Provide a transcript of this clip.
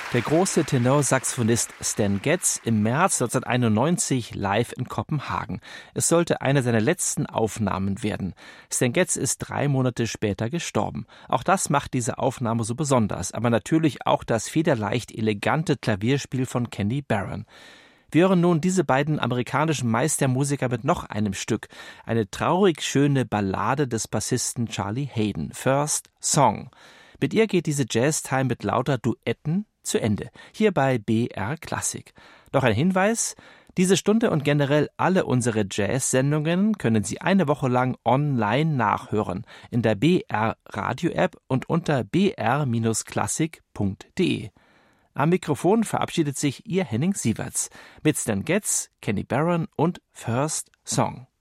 Der große Tenorsaxophonist Stan Getz im März 1991 live in Kopenhagen. Es sollte eine seiner letzten Aufnahmen werden. Stan Getz ist 3 Monate später gestorben. Auch das macht diese Aufnahme so besonders, aber natürlich auch das federleicht elegante Klavierspiel von Kenny Barron. Wir hören nun diese beiden amerikanischen Meistermusiker mit noch einem Stück. Eine traurig schöne Ballade des Bassisten Charlie Haden, First Song. Mit ihr geht diese Jazztime mit lauter Duetten zu Ende, hier bei BR Klassik. Noch ein Hinweis: Diese Stunde und generell alle unsere Jazz-Sendungen können Sie eine Woche lang online nachhören, in der BR Radio-App und unter br-klassik.de. Am Mikrofon verabschiedet sich Ihr Henning Sieverts mit Stan Getz, Kenny Barron und First Song.